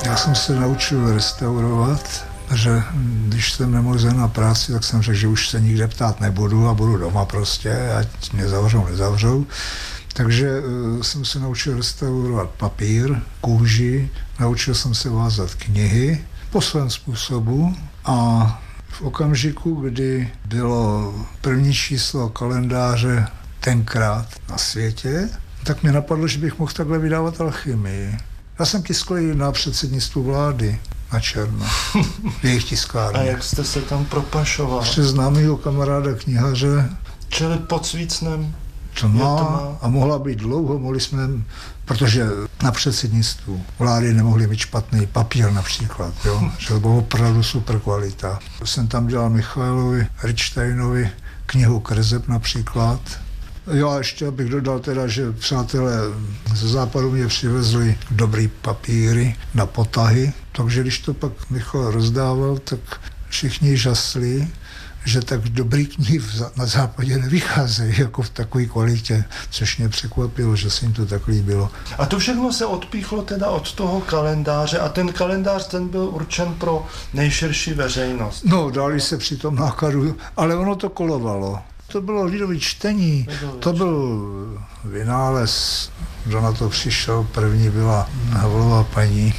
Já jsem se naučil restaurovat, že když jsem nemohl jít na práci, tak jsem řekl, že už se nikde ptát nebudu a budu doma prostě, ať mě nezavřou. Takže jsem se naučil restaurovat papír, kůži, naučil jsem se vázat knihy po svém způsobu a v okamžiku, kdy bylo první číslo kalendáře tenkrát na světě, tak mě napadlo, že bych mohl takhle vydávat alchymii. Já jsem tiskl i na předsednictvu vlády na černo, v jejich tiskárně. A jak jste se tam propašoval? Přes známýho kamaráda knihaře. Čili pod Svícnem? Tma a mohla být dlouho, mohli jsme, protože na předsednictvu vlády nemohli mít špatný papír například, jo? Že to bylo opravdu super kvalita. Jsem tam dělal Michailovi Richsteinovi knihu Krzeb například. Jo a ještě abych dodal teda, že přátelé ze západu mě přivezli dobrý papíry na potahy, takže když to pak Michal rozdával, tak všichni žasli, že tak dobrý knihy na západě nevycházejí jako v takové kvalitě, což mě překvapilo, že se jim to tak líbilo. A to všechno se odpíchlo teda od toho kalendáře a ten kalendář ten byl určen pro nejširší veřejnost. No, dali se při tom nákladu, ale ono to kolovalo. To bylo lidové čtení, to byl vynález, kdo na to přišel, první byla Havlová paní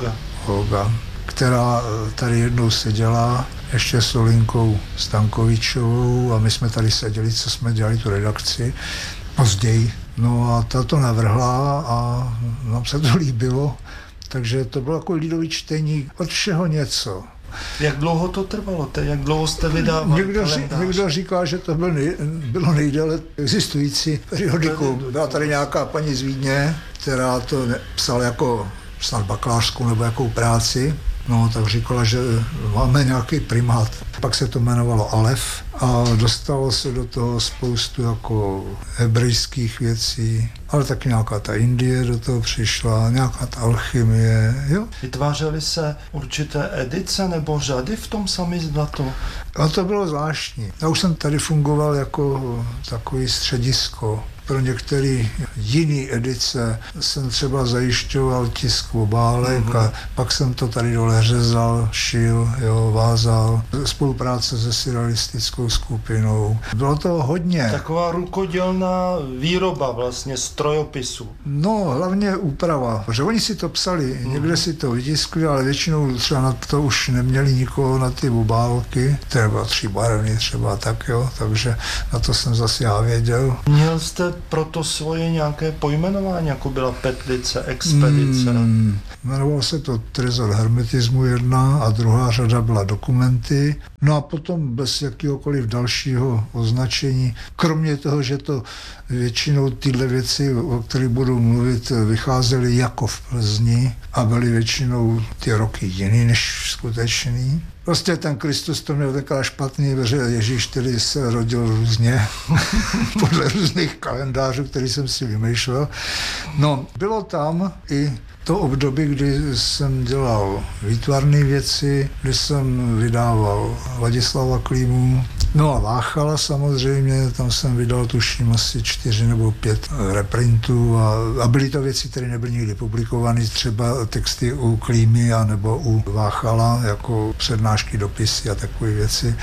Olga, která tady jednou seděla, ještě s Olinkou Stankovičovou a my jsme tady seděli, co jsme dělali tu redakci později. No a ta to navrhla a nám se to líbilo, takže to bylo jako lidové čtení, od všeho něco. Jak dlouho to trvalo? Jak dlouho jste vydávali kalendář? Někdo říká, že to bylo nejdéle existující periodikum. Byla tady nějaká paní z Vídně, která to psala jako snad bakalářskou nebo jakou práci. No, tak říkala, že máme nějaký primát. Pak se to jmenovalo Alef a dostalo se do toho spoustu jako hebrejských věcí, ale taky nějaká ta Indie do toho přišla, nějaká ta alchymie, jo. Vytvářely se určité edice nebo řady v tom samizdatu? A to bylo zvláštní. Já už jsem tady fungoval jako takový středisko. Pro některé jiné edice jsem třeba zajišťoval tisk obálek a pak jsem to tady dole řezal, šil, jo, vázal. Spolupráce se surrealistickou skupinou. Bylo to hodně. Taková rukodělná výroba vlastně strojopisu. No, hlavně úprava. Protože oni si to psali, někde si to vytiskli, ale většinou třeba na to už neměli nikoho na ty obálky. Třeba 3 barevný, třeba tak, jo. Takže na to jsem zase já věděl. Měl jste proto svoje nějaké pojmenování, jako byla petlice, expedice? Jmenovalo se to Trezor hermetismu 1 a druhá řada byla dokumenty. No a potom bez jakýhokoliv dalšího označení, kromě toho, že to většinou tyhle věci, o kterých budu mluvit, vycházely jako v Plzni a byly většinou ty roky jiný než skutečný. Prostě ten Kristus to měl taková špatný, protože Ježíš tedy se rodil různě, podle různých kalendářů, který jsem si vymýšlel. No, bylo tam i to období, kdy jsem dělal výtvarné věci, kdy jsem vydával Ladislava Klímu, no a Váchala samozřejmě, tam jsem vydal tuším asi 4 nebo 5 reprintů a byly to věci, které nebyly nikdy publikovány, třeba texty u Klímy a nebo u Váchala, jako přednášky, dopisy a takové věci.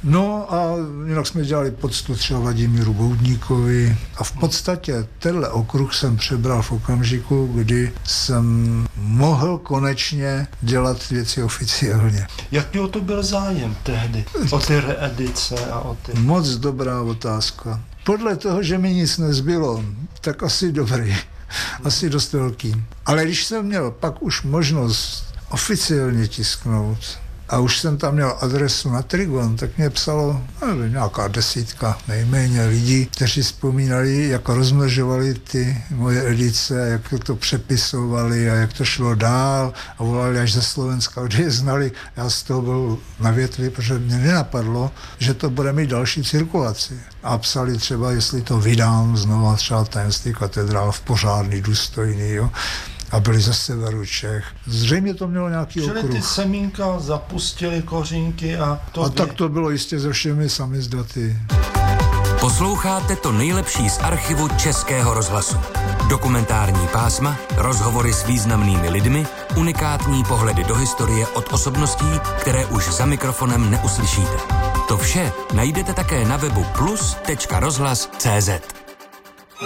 No a jinak jsme dělali poctu třeba Vladimíru Boudníkovi a v podstatě tenhle okruh jsem přebral v okamžiku, kdy jsem mohl konečně dělat věci oficiálně. Jaký o to byl zájem tehdy? O ty reedice a o ty... Moc dobrá otázka. Podle toho, že mi nic nezbylo, tak asi dobrý. Asi dost velký. Ale když jsem měl pak už možnost oficiálně tisknout a už jsem tam měl adresu na Trigon, tak mě psalo nějaká 10 nejméně lidí, kteří vzpomínali, jak rozmnožovali ty moje edice, jak to přepisovali a jak to šlo dál a volali až ze Slovenska, kde je znali. Já z toho byl na větvi, protože mě nenapadlo, že to bude mít další cirkulaci. A psali třeba, jestli to vydám znova třeba Tajemství katedrál v pořádný, důstojný, jo. A byli ze severu Čech. Zřejmě to mělo nějaký okruh. Čili ty semínka zapustily kořínky a to... A tak to bylo jistě se všemi samizdaty. Posloucháte to nejlepší z archivu Českého rozhlasu. Dokumentární pásma, rozhovory s významnými lidmi, unikátní pohledy do historie od osobností, které už za mikrofonem neuslyšíte. To vše najdete také na webu plus.rozhlas.cz.